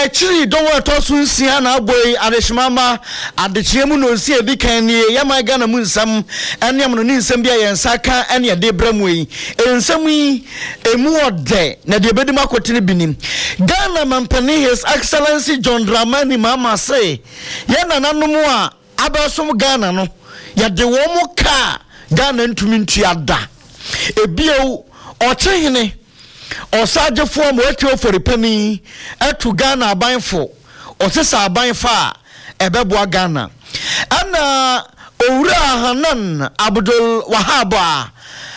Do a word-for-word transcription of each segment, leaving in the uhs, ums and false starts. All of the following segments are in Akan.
chiri don't want to soon see an boy adeshimama adechemu no see edi kan nie yama Ghana mu nsam eniam no ni nsam bia yen saka ene ye de bramwe ensam yi emu ode na de bedim akotene binim Ghana mampani His Excellency John Dramani Mahama say ye nananom a abesom Ghana no ya de wo mu ka Ghana ntumi ntuada ebio ochehene osajefo mo etio foripani etu Ghana abanfo osesa abanfa ebeboa Ghana ana owura Hanan Abdul Wahaba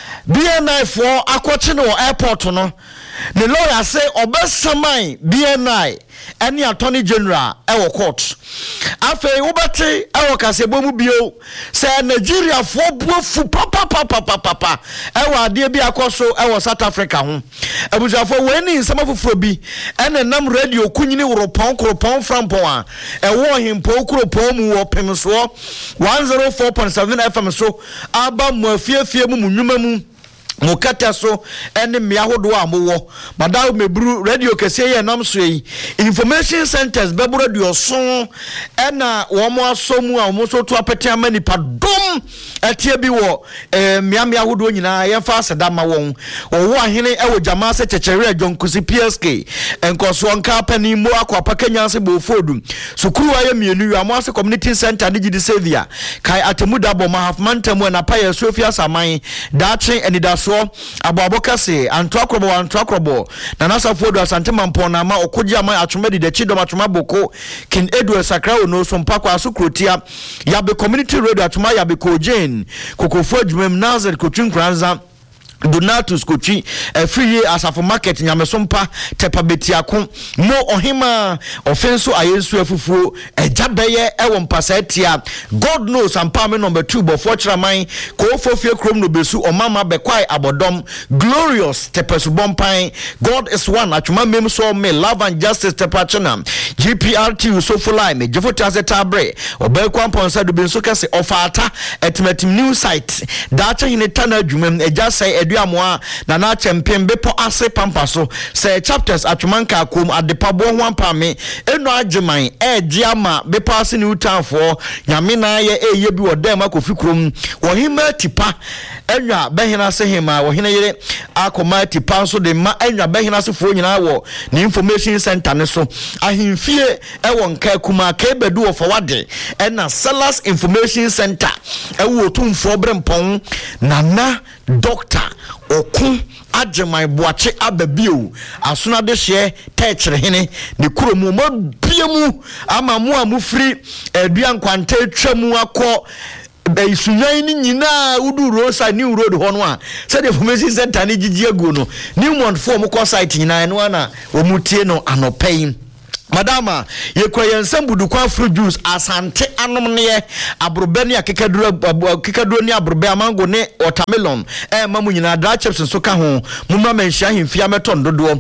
B N I for akwoche no airport no the lawyer say obesamai B N I any attorney general ewo court afei wobete ewo kasebo mu bio say Nigeria for buafu papa papa papa ewo ade bi akoso ewo South Africa ho abujafo weni nsama foforo bi ene nam radio kunyini woropon koropon frampon a ewo himpo koropon mu wo pemso one oh four point seven F M so aba mu afiafie mu munwuma mu mukata so ene me ahodo amowo madaw mebru radio kese ye nam so yi information centers bebu radio so ena wo mo asomu a mo so to apete amani padom etie bi wo eh miamia ahodo nyina ye fa aseda ma won wo ahene ewo jama se chechere jonkusi P S K enkoso nka pani mo akwa Kenya se bo fodu sukuru aye mienu yu amo ase community center de gidi sevia kai atemuda bo ma half mantam na pa ye Sofia Saman dache enida so aboaboka se anto akrobo anto akrobo na nasafo do asante mampon na ma okoji ama atwomedi de chido matwoma boko kin Edward Sakrao no so mpakwa asukrotia ya be community radio atwoma ya be ko Jane kokofo adwumem Nazir kotwin kranza Donatus Kochi a free asafo market nyamesompa tepa betiako mo ohima offenso ayensu afufuo ejabeye ewo mpasa etia God knows ampame number two but fortune man ko fofie krom no besu omama bekwai abodom glorious tepesu bompan God is one atuma mem so me love and justice tepachana G P R T so fulai me jefota zetabre obekwa ponsa do benso kase ofata etmetim new site dacha hineta na adwumem eja sai amoa na na champion bepo ase pampaso say chapters atwanka akom adepabo ho ampame eno agyeman egiama bepo ase ni utanfo nyame na ye eye bi wodam akofikrom wo hima tipa enwa behina se hima wo hina yere akoma tipa so de ma enwa behina se fo nyina wo ni information center ne so ahimfie ewo nka kuma ka bedu wo forward ena sellers information center ewo tumfo brempon nana doctor okun agyeman boache ababio asuna de hye techre hene ne kuromu ma biemu ama mu amufri aduan kwanta twamu akọ beisunyai ni nyina udu rosa new road hono a se de information center ni gigi agu no new month form ko site nyina no na omutie no anopai Madama yekwa nsambudi kwa fruit juice asante anom ne abrobani akekaduro akekaduro ni abrobe amango ne watermelon eh mamu nyina dry chips so ka ho mumma menhia hemfia meton dodo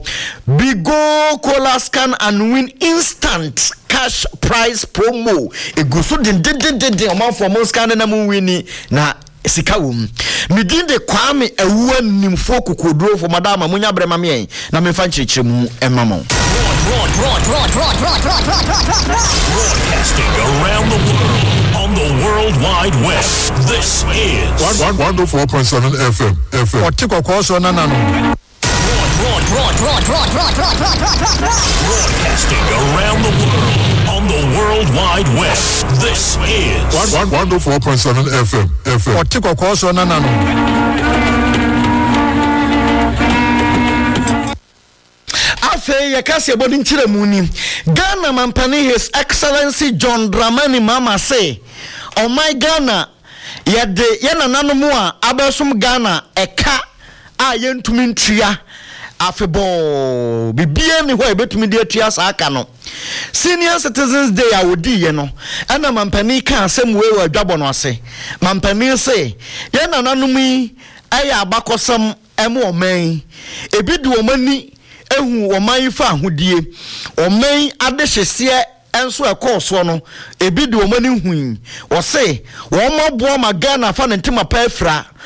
Bigo Cola scan and win instant cash prize promo eguso din din din din omanfo mo scan na mu wini na sikawum midinde kwame awuwa nimfo kokoduro fo madama munya brema me na memfa nchechemu emamo broadcasting around the world on the World Wide Web. This is one oh four point seven F M. F M. Otiko koso na nanu. Broadcasting around the world on the World Wide Web. This is one oh four point seven F M. F M. Otiko koso na nanu. Afe yakase bodi nchire muni Ghana mampani His Excellency John Dramani Mahama say oh my Ghana yede yana nanomu a abesum Ghana eka a yentumi ntua afebo bibia ni ho ebetumi de atua sa aka no Senior Citizens Day a wodi ye no ana mampani ka asem we wa dwabo no ase mampani say yana nanomu yi aya abakosam emu oman ebidu omani ehu oman fa ahodie oman adehyesie enso ekoso no ebi de omani huin o se wo maboa ma Ghana fa ntima pa afra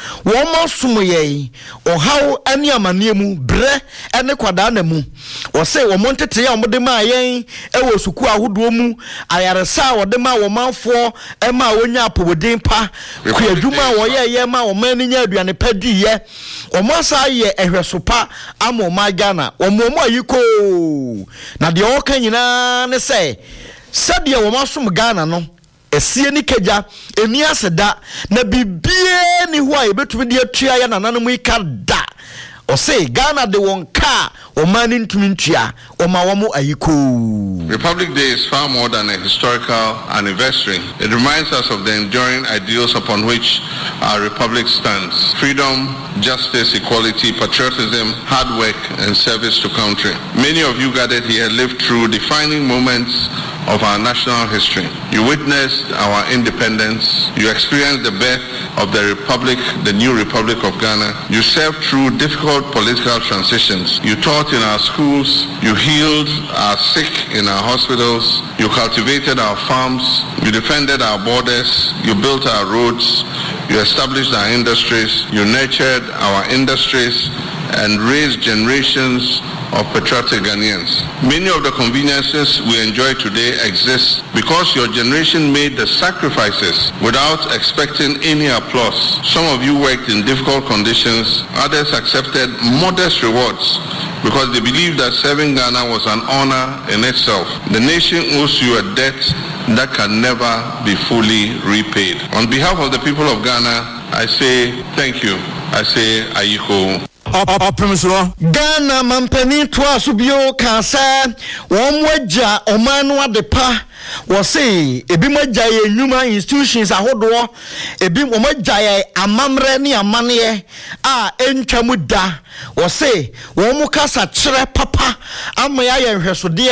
wo mo som ye o haw ani amane mu bre ene kwada na mu wo se wo mo ntete ya wo de ma yen e wo suku ahodo mu ayaresa wo de ma wo manfo e ma wonya apobodin pa ku adwuma wo ye ye ma wo mani nya aduane pa di ye wo mo sa ye ehwesopa amo ma Ghana wo mo mo ayiko na de o kan nyina ne se sabe wo mo som Ghana no esie ni keja eni aseda na bibie ni ho a yebetumi de atua ya nananom ikada o say Ghana de won ka o mani ntumi ntua o ma wo mo ayiko. Republic Day is far more than a historical anniversary. It reminds us of the enduring ideals upon which our republic stands: freedom, justice, equality, patriotism, hard work, and service to country. Many of you gathered here lived through defining moments of our national history. You witnessed our independence. You experienced the birth of the Republic, the new Republic of Ghana. You served through difficult political transitions. You taught in our schools. You healed our sick in our hospitals. You cultivated our farms. You defended our borders. You built our roads. You established our industries. You nurtured our industries and raised generations of patriotic Ghanaians. Many of the conveniences we enjoy today exist because your generation made the sacrifices without expecting any applause. Some of you worked in difficult conditions. Others accepted modest rewards because they believed that serving Ghana was an honor in itself. The nation owes you a debt that can never be fully repaid. On behalf of the people of Ghana, I say thank you. I say ayiko. Ghana mampani to asubio kansa won waja omanu adepa wo say ebi maja ye nyuma institutions ahodo ebi mo maja ye amamre ne amane a entwamu da wo say wo mu kasa kire papa ama ya ye hwesode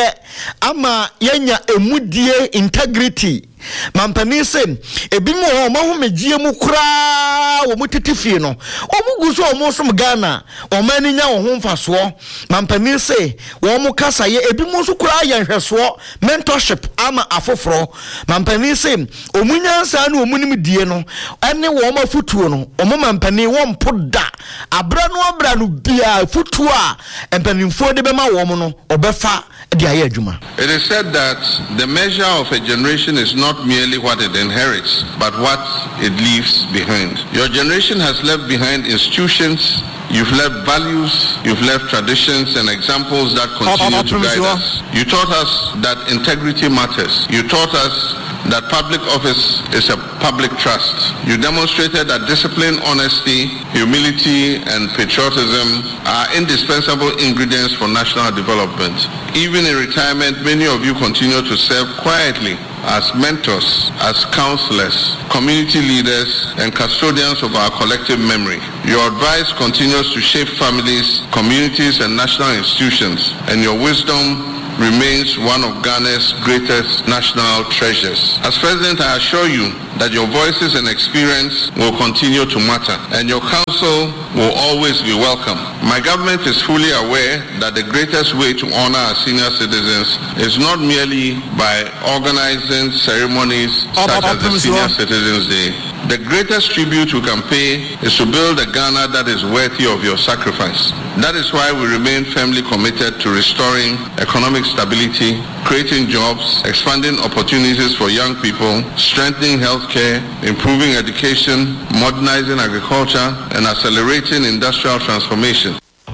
ama yenya emudie integrity mampani se ebi mo ho ma ho megie mu kura wo mutetifie no omugu so omo som Ghana o mani nya wo ho mfaso mampani se wo mu kasa ye ebi mo so kura ye hweso mentorship ama afoforo mampani se omunya nsa na omunim die no ene wo ma futuo no omo mampani wo mpoda abra no abra no bia futuo a empanimfo de be ma wo mo no obefa de aye adwuma. It is said that the measure of a generation is not merely what it inherits, but what it leaves behind. Your generation has left behind institutions, you've left values, you've left traditions and examples that continue to guide us. You taught us that integrity matters. You taught us that public office is a public trust. You demonstrated that discipline, honesty, humility, and patriotism are indispensable ingredients for national development. Even in retirement, many of you continue to serve quietly as mentors, as counselors, community leaders, and custodians of our collective memory. Your advice continues to shape families, communities, and national institutions, and your wisdom remains one of Ghana's greatest national treasures. As President, I assure you that your voices and experience will continue to matter, and your counsel will always be welcome. My government is fully aware that the greatest way to honor our senior citizens is not merely by organizing ceremonies such as the Senior Citizens Day. The greatest tribute we can pay is to build a Ghana that is worthy of your sacrifice. That is why we remain firmly committed to restoring economic stability, creating jobs, expanding opportunities for young people, strengthening healthcare, improving education, modernizing agriculture, and accelerating industrial transformation.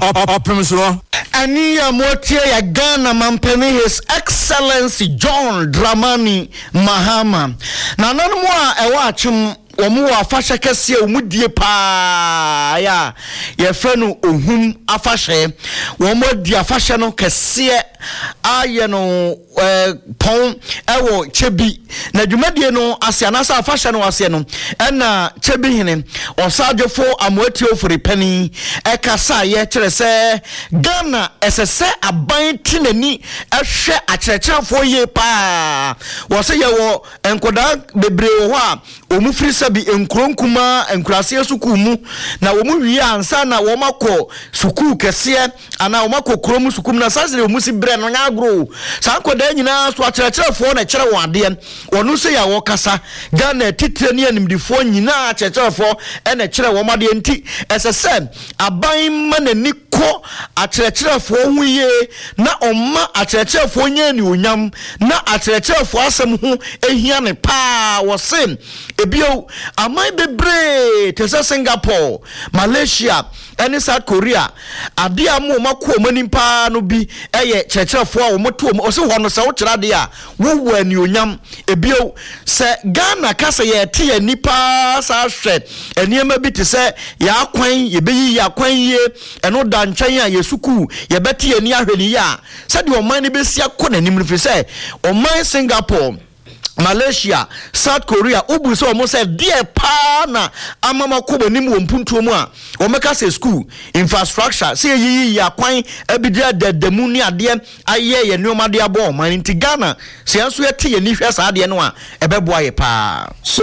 Ani ya motie ya Ghana mampeni His Excellency John Dramani Mahama. Na nanu mwa ewa achum omu wa afasha kese omudie pa ya ye frenu ohum afashe omu di afashe no kese aye no eh, pon ewo chebi na dwumadie no ase anasa afashe no ase no ena chebi hene osadwofo amoati ofori pani ekasa ye kire se Ghana esese aban tinani ehwe akyerɛkyerɛfo ye pa wo se ye wo enkoda bebre wo ho a omu firi sabi enkronkuma enkurase suku mu na omu wi ansa na wo makɔ suku kese ana wo makɔ kromu suku na sasere omu si bre no nyagro sankoda nkwadaa nyinaa so akyerɛkyerɛfoɔ na kyerɛ wɔn adeɛ wɔn sɛ yɛ wɔkasa Ghana titire ne animdifoɔ nyinaa akyerɛkyerɛfoɔ ɛna kyerɛ wɔn adeɛ nti ɛsɛ sɛ aban ma n'ani kɔ akyerɛkyerɛfoɔ ho yie na ɔma akyerɛkyerɛfoɔ nyɛ ne onyam na akyerɛkyerɛfoɔ asɛm ho ehia ne paa wɔse ebio aman bebree te sɛ Singapore, Malaysia ɛne South Korea ade a mo makɔ mo nimpa no bi ɛyɛ kyerɛkyerɛfoɔ a wɔn to mo ɔse hɔ no sɛ wokyerɛ ade a wowɔ ani onyam ebio sɛ Ghana kasa yɛ te yɛ nipa saa hwɛ nneɛma bi te sɛ yɛ akwan yɛbɛyi yɛ akwan yie ɛno da nkyɛn a yɛsuku yɛbɛte yɛ ni ahwɛ ni yɛ a sɛdeɛ ɔman no bɛsi akɔ n'anim no fi sɛ ɔman Singapore, Malaysia, South Korea, ubu so mo say dear pa na amama ko bonim wo mpuntuo mu a wo meka say school infrastructure say yi ya kwan abidia dadamu ni ade aye ye nneoma de abo man nti Ghana se anso ye te ye ni hwɛ saa de no a ebeboa ye pa se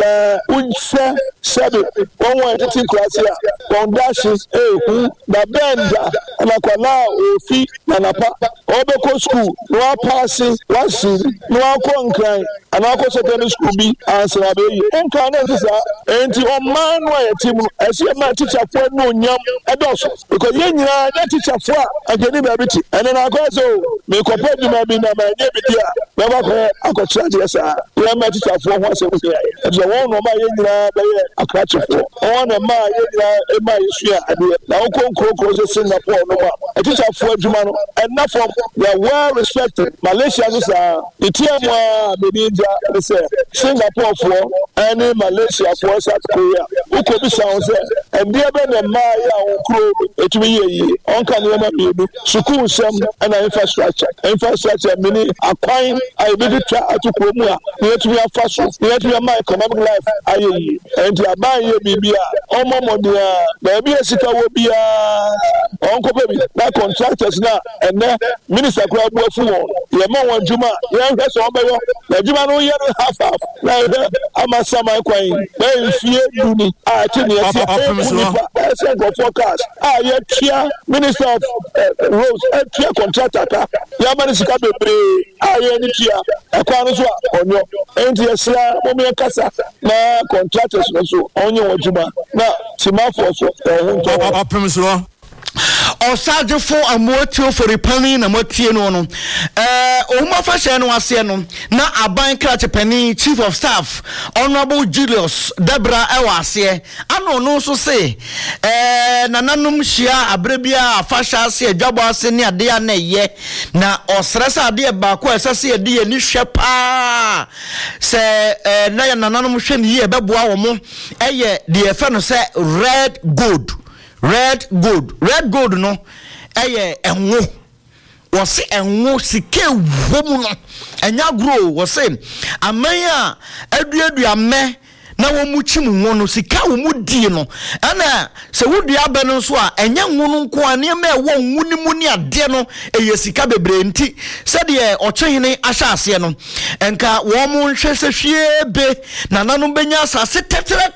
unse sabe won won tete class ya won dash eh da benda na kwala ofi na napa obeko school no pass was no akọ nkran ana secondary school bi answer abeyi enka na sisa enti o man no ayetim ese ma teacher for no nyam edoso because ye nyina na teacher for ageni ba biti ene na ko so me ko pedi ma bi na ma nye bi dia ba ba ko akotra dia sa ye ma teacher for ho se so e so won no ma ye nyina ba ye akrache for won na ma ye nyina e ma yesu a ade na wo ko nkro ko so Singapore no ma teacher for adwuma no ena for they are well respected Malaysia so sa etiam a be ni say Singapore for any Malaysia for South Korea who could be sound say and there be na ma ya okro etumi ye on kan na be bi school sem and infrastructure infrastructure mini akwan I be try atukro mu a etumi afa so etumi ma economic life ayi and aban ye bibia omo modia na bi esika wo bia on ko be na contractors na and minister kura bu afu won ye ma won juma ye hwe so on be yo na juma no ye half half na ama sama kwan na fie duni a tini ese ese go forecast ah ye tia minister of uh, roads e tia contractor ka ya mani sika bebre ah ye ni tia e kwa no so onyo enti esra mo me kasa na contractors no so onyo wajuma na timafo so ehun opemsro Osaje for amotio for repani na motie no no eh ohuma fa hye no ase no na aban krache pani chief of staff honorable Julius Debra ewa ase ano no so say eh nananom hia abrebia afa hye ase adwabo ase ne ade ya na ye na osresa ade ba ko esase ade ye ni hwe pa se eh na ya nananom hwe ne ye beboa wo mo eye de efe no say red gold red gold red gold no eye enwo wose enwo sike womu no enya grow wose amanya aduadu ame na wo mu chim nwo no sika wo mu die no ana se wodi abe no so a enya nwo no nko a ne ma e wo nwu ni mu ni ade no eye sika bebre nti se de ochehene ahya ase no enka wo mu nhwe se hwie be na nanu benya asase tetere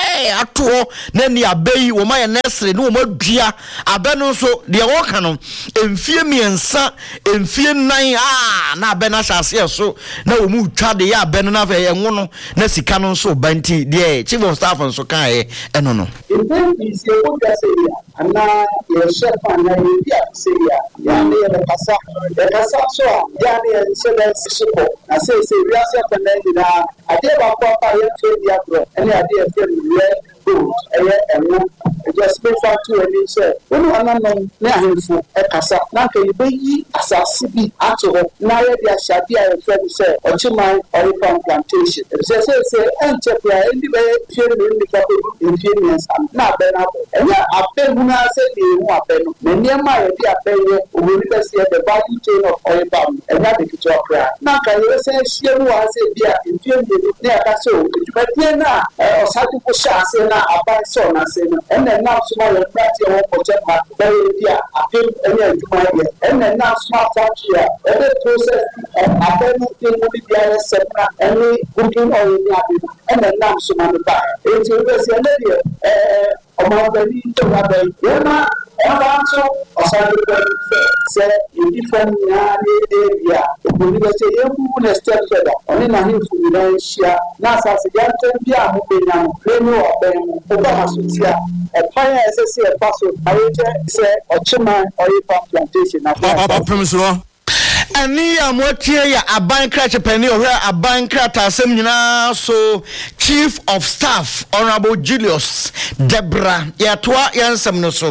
ato na ni abai wo ma ye nesre no mo dua abe no so de wo ka no emfie miensa emfie nan ah na abe na hyase so na wo mu twa de ya abe no na fe ye nwo no na sika no so banti de chief of staff so kan e eno no e se o ga se ya ana ye chef ana ye dia se ya ya ne ye pasa e pasa so ya ne ye se le siko na se se ria se ko na ni na ade ba ko pa ye fe dia bro ene ade e fe red gold eye enwo e just be for to any say wonu ananom na ahemfo e kasa na ka ye yi asase bi ato ho na ye dia shade a ye fe say ochiman oripan plantation e say say say enterprise ndi be fe ni ndi ka ko influence na be na ene abe na say the hu abe no na niam a ye dia abe ye oboni be say the value chain of oil palm e na be kito akra na ka ye say shie no a say dia influence ni aka so e be na osatu ko sha say na abai so na say no ene na so ma ye prati e wo project ma be dia abe ene aduma ye ene na so ma factory e be process abe no tin mo bi dia se na ene cooking oil ni abe ene na so ma ba e ti be say ene dia eh ọmọ ọbẹ ní ìjọba bẹ yẹn máa ɛfa nso ɔsan de fɛ sɛ ebi fam nyinaa ne ebi a obìnrin bɛ sɛ ewu na step further ɔne n'ahemfo nyinaa ahyia na asase yɛntɛn bi a mo benya no lemu ɔbɛn mu ɔba ma so tia ɛpan a ɛsɛ sɛ ɛfa so ayɛkyɛ sɛ ɔkyeman ɔyɛ palm plantation na ɔpem so ɛne a moatie yɛ aban krakye pani ɔhwɛ aban kratasɛm nyinaa so chief of staff honorable Julius Debra yɛtoa yɛnsɛm no so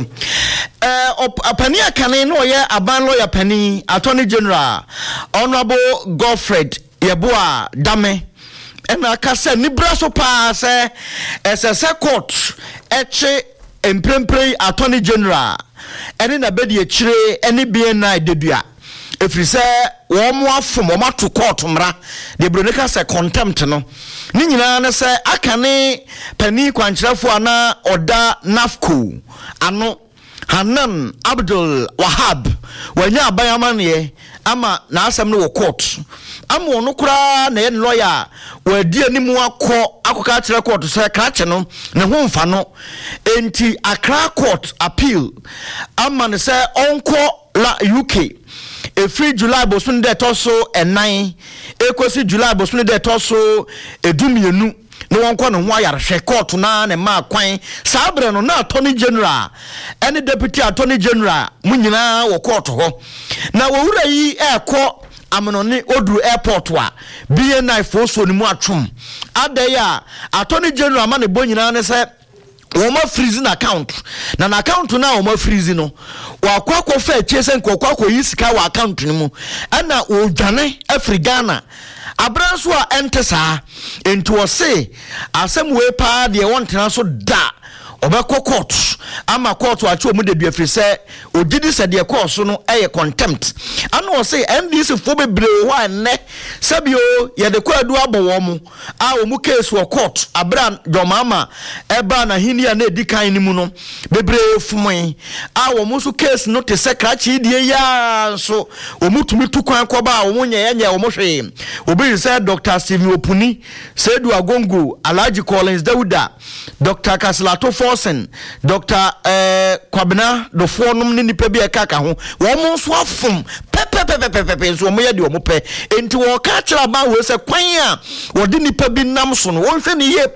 apani akane no ɔyɛ aban lawyer pani attorney general honorable Godfred Yeboah Dame ɛna aka sɛ nibra so paa sɛ ɛsɛ sɛ court ɛkye mprempren attorney general ɛne na bɛdi akyire ɛne B N I dedua efiri sɛ wɔn mo afom wɔn ato court mmra de bronika sɛ contempt no ne nyinaa ne sɛ aka ne pani kwankyerɛfo ana ɔda nafco ano Hanan Abdul Wahab wanya abayamane ama na asɛm no wɔ court ama ɔno koraa na yɛ lawyer wadi animu akɔ akɔka kyerɛ court sɛ krache no ne ho mfa no enti Accra Court appeal ama ne sɛ ɔnkɔ la U K efiri July bosun de toso enan ekosi July bosun de toso edumienu ne wonko ne ho ayarehwe court na ne ma kwan sabre no na attorney general ene deputy attorney general munyina wo court ho na wo wura yi ekọ amonone odu airport wa B N I foso ni mu atwom adaya attorney general ma ne bonyina ne se woma freezing account na na account na woma freeze no wakwa ko fa chese nkokwa ko yisika wa account ni mu ana odwane Afrigana abranso a entesa enti wo se asem we pa de wontena so da obekọ court ama court achi omu de duafiri se ogidi se de court so no eye contempt ana wo se N D C fo bebre ho anne sabio ye de kwadu abowo mu a omu case wo court abra jomama eba na hini na edikan ni mu no bebre fumwen a wo mu so case no te se krachi die ya so omu tumi tukwan koba omu nye nye omu hwe obi se Doctor Stephen Opuni Sedu Agongo Alhaji Collins Dauda Doctor Kaslato Forsen Doctor eh Kwabena do fonum ni nipa bi eka ka ho wo mo so afom pepe pepe pepe so mo ye de wo mo pe enti wo ka kira ba wo se kwan a wo de nipa bi nam so no wo hwe ni ye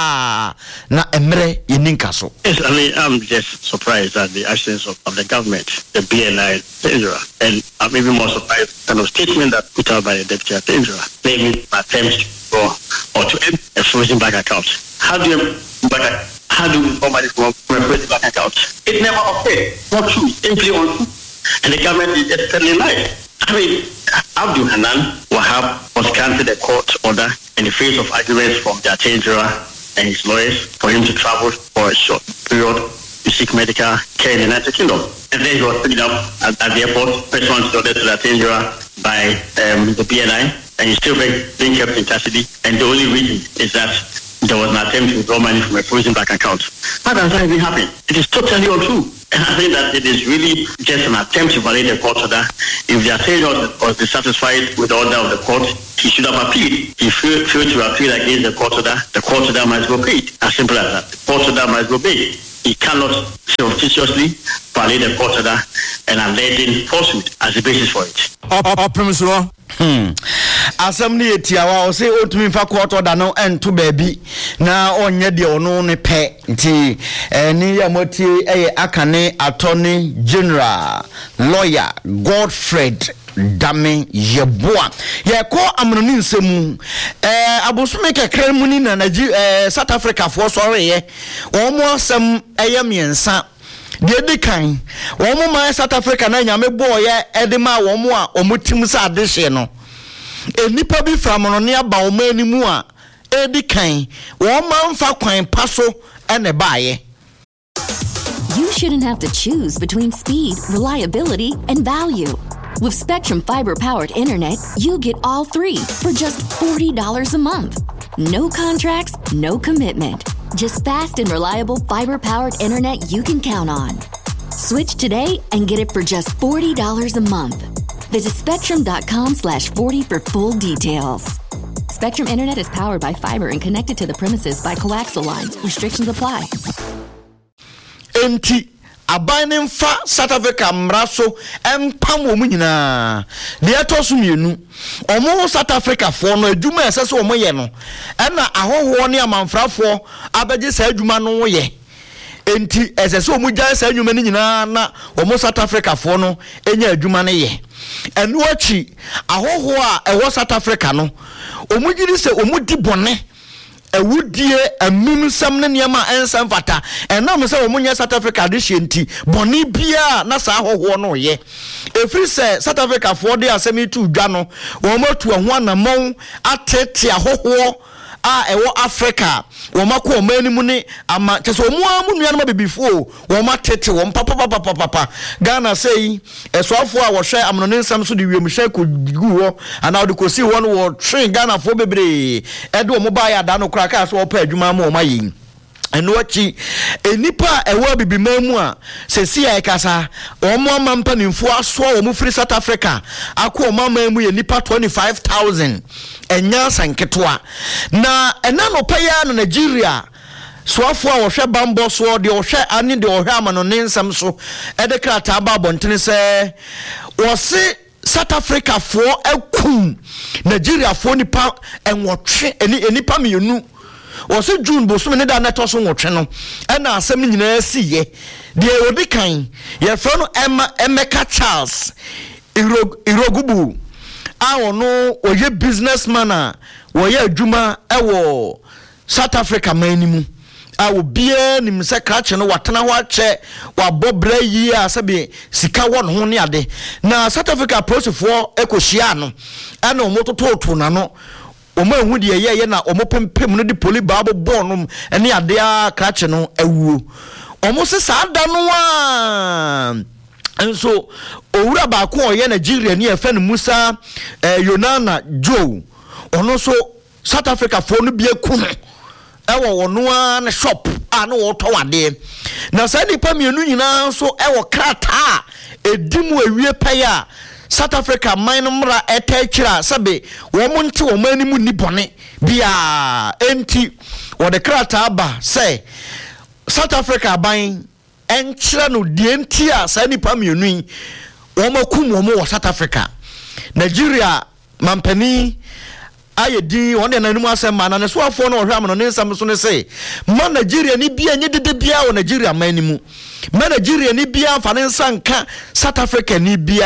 pa na emre yeninka so. Yes, I mean, I'm just surprised at the actions of, of the government, the B N I, Israel, and I'm even more surprised at the statement that put out by the deputy at Israel, naming attempts or or to end a frozen bank account. How do you back? How do we money from a frozen bank account? It never occurred. Not true. Simply untrue. And the government is just telling lies. I mean, Abdul Hanan Wahab was granted a court order in the face of arguments from the attorney general and his lawyers for him to travel for a short period to seek medical care in the United Kingdom. And then he was picked up at, at the airport, pursuant to the order to the attorney general by um, the B N I, and he's still being, being kept in custody. And the only reason is that there was an attempt to withdraw money from a frozen bank account. That has not even happened. It is totally untrue. And I think that it is really just an attempt to violate the court order. If the attorney was dissatisfied with the order of the court, he should have appealed. He failed, failed to appeal against the court order. The court order must be obeyed. As simple as that. The court order must be obeyed. He cannot surreptitiously violate the court order and alleging falsehood as the basis for it. Hmm. Asam ni etiawa o se otumi fa court order no ento baabi na onye de ono ne pe nti eh, ni ya moti eh, akane attorney general lawyer Godfred Dame Yeboah ye ko amroni nsemu eh abosume kekere mu ni na eh, South Africa for sorry ye omo asem eye miensa de de kan omo man South Africa na nyame boy ye edema omo a omutim sa adehye no enipa bi fra mono ne aba omo animu a edi kan wo man fa kwan paso ene baaye. You shouldn't have to choose between speed, reliability, and value. With Spectrum fiber-powered internet, you get all three for just forty dollars a month. No contracts, no commitment. Just fast and reliable fiber-powered internet you can count on. Switch today and get it for just forty dollars a month. Visit spectrum.com slash 40 for full details. Spectrum Internet is powered by fiber and connected to the premises by coaxial lines. Restrictions apply. Enti aban ne mfa South Africa mraso empam wo nyina de etoso mienu omo South Africa fo no adwuma esese omo ye no na ahoho ne amanfrafo abeje sa adwuma no ye enti esese omo gya sa adwuma ne nyina na omo South Africa fo no enya adwuma ne ye enu achi ahoho a ewo South Africa no omo giri se omo di bone ewudie amim sam ne niam ensam fata enam se omunya South Africa de henti boni bia na sa ahoho no ye efiri se South Africa for de asemi tu dwa no wo matu ho anamon atete ahoho a ewo Africa wo makọ omanimu ne ama cheso omu amu nua no bibifo wo matete wo papa papa papa Ghana sei esoafo a wo hwe amno nsam so de wiem hwe ko gu ho ana de kosi ho no wo train Ghana fo bebre e de wo ba ya da no kra ka so wo pa adwuma ma o mayi eno achi enipa ewo bibimamu a sesi ya ekasa omo amampa nimfo aso wo mu free South Africa akọ omamamu ye nipa twenty-five thousand enya sanketoa na ena no paya na Nigeria so afo a wo hwe bambo so de wo hwe ani de wo hwe amano nensam so e de krata ba bontene se wo se South Africa for ekum Nigeria for nipa enwotwe eni enipa mienu wose June bosom ne da na to so nwotwe no na asem nyina asiye de odi kan ye fro no Emeka Charles Irogubu a ono oye businessman a woye adwuma ewo South Africa manimu a obie nim se krache no watena ho ache wabobra yi a sabe sika won ho ne ade na South Africa prosefo ekohia no ana omotototo na no omo ehu de ye ye na omo pempem no de poli babo bonum ene ade a krache no awuo omo se saada no a enso owura ba ko oye Nigeria ni efe no Musa eh, Yonana Joe ono so South Africa fo no bia ku no ewo wono a na shop a no wo to wade na sa ni pa mienu nyina so ewo krata edimu awie paya South Africa mine mra etechira sabe wo monte wo manimu ni bone bia enti wo de krata ba say South Africa ban enchira no die enti a sa ni pa mienu yi wo makum wo mo South Africa Nigeria mampani ayedi won de nanum asema na ne so afo no ohwa amno ne nsam so ne say ma Nigeria ni bia nye dede bia wo Nigeria manimu ma Nigeria ni bia fa ne nsanka South Africa ni bia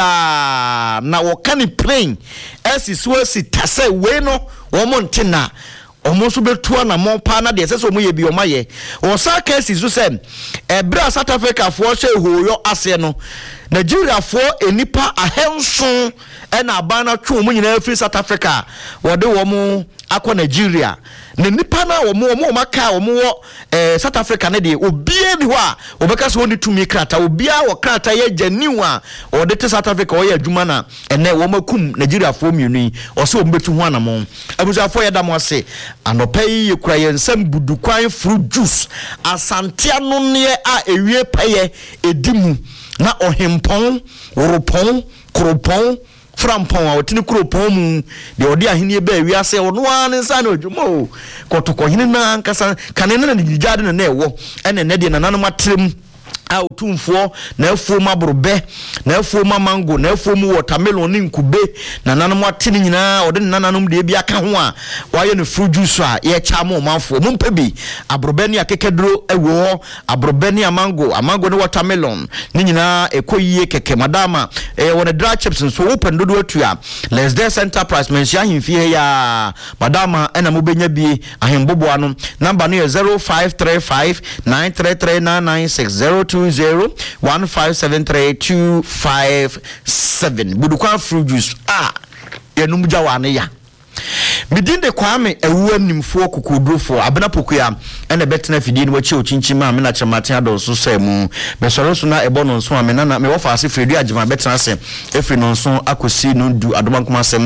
na wo kan plane esi so esi tase we no wo montina omo so betua na mo pa na de sese omo ye bi o maye wo sa ka esi so se ebra South Africa fo hye hoyo ase no Nigeria fo enipa ahenso ena abana twu omo nyina free South Africa wo de wo mo akọ Nigeria ne nipa na wo mo mo maka wo mo eh South Africa ne de obie bi ho a obeka so oni tumi krata obia wo krata ye janiwa o de te South Africa o ye adwuma na ene wo makum Nigeria fo mienu yi o se o betu ho anamo abuza fo ye da mo ase anopai ye kura ye nsam budukwan fruit juice asante ano ne a ewie paye edimu na ohempon woropon kropon frampon a otini kropon mu de odi ahenie ba wiase ono an nsa na odwumo kotokɔhene na nkasa kanene na digijade na na ewo ene ne de nananum atrem a otumfo na afuo mabrobe na afuo mango na afuo mu watermelon ni nkube nananum atini nyina ode nananum de bia ka ho a waye no fruit juice a ye cha mo manfo mumpe bi abrobe ni akekedro ewo abrobe ni mango amango ni watermelon ni nyina ekoyie keke madama e wona dry chips so open dodo atua let's there center price mensia himfie ya madama ena mobenya bi ahembobo anu number no zero five three five nine three three nine nine six zero two zero one five seven three two five seven budukwa fruit juice ah yenum jawane ya midinde kwame ewu nimfo kokudrofo abena pokuya ene betena fidie ni wachi ochinchima me na chamate adonso semu me soro so na ebo no nso amena na me wofa ase fredu agema betena se efri no nso akosi no du adomankoma sem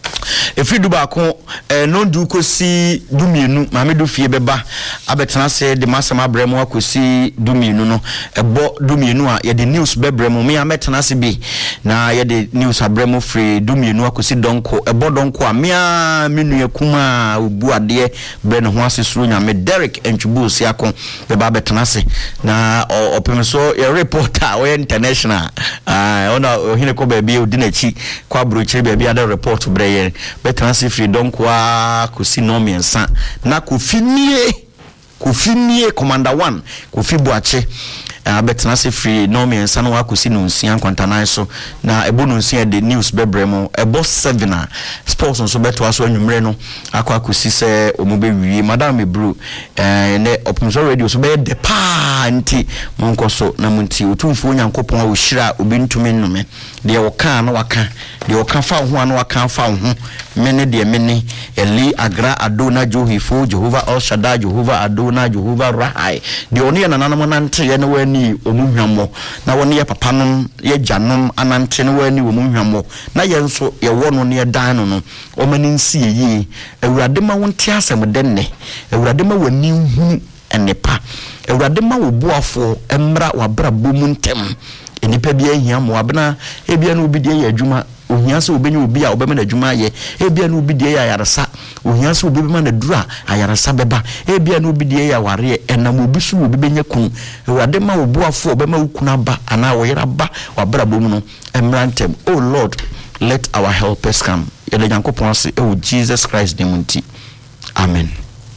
If you do back on, no do ko see do me no, Mammy do fear beba. Abetana said the master my bremo could see do me no, a bo do me no, ya the news bebremo, me I met Tanasi be. Na ya the news a bremo free, do me no, could see donko, a bo donko, mea minu kuma, ubua dear, Ben Huasis Runya, me Derek and Chubu Siakon, the Babetanasi. Na or Pemeso, a reporter, or international. I honor Hinako baby, Dinechi, Quabruche, baby, other report to Brayer. Betanasi free don't kwa kusi nomi ensa na kufinie kufinie commander one kufi boache uh, betanasi free nomi ensa no akusi no nsia kwantana so na ebo no nsia the news bebremo ebo seven sports so beto aso anwumre no akwa akusi se omube wi madam ebru eh ne opumso radio so be de pa nti monko so na munti otumfo nyankopon a ohira obi ntumi nnome de woka na waka de woka fa ho ana waka fa ho mene de mene eli agra adona johifo Jehovah El Shaddai Jehovah Adona Jehovah Rahai de oni na nanam nante ye ne wani omuhwamo na woni ye papa no ye gyanom anante ne wani omuhwamo na ye nso ye wono ne dan no no o mani nsi yi awurade ma wonte asem denne awurade ma wani hu enepa awurade ma wo boafo emra wabra bomu ntem enipa bia hia mo abena ebia no obidie ye adwuma ohia se obenye obi a obema na adwuma ye ebia no obidie ya yaresa ohia se obema na dura ayaresa beba ebia no obidie ya ware enam obi so obenya kun awurade ma wo boafo obema ukuna ba ana wo yera ba wabra bomu no emra ntem. Oh Lord, let our helpers come. Yele Nyankopon se e Jesus Christ name nti. Amen.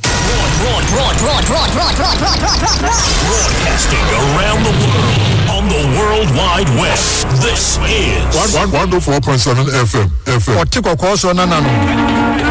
Broadcasting around the world on the World Wide Web. This is one oh four point seven F M. F M. Otiko ko so na na no.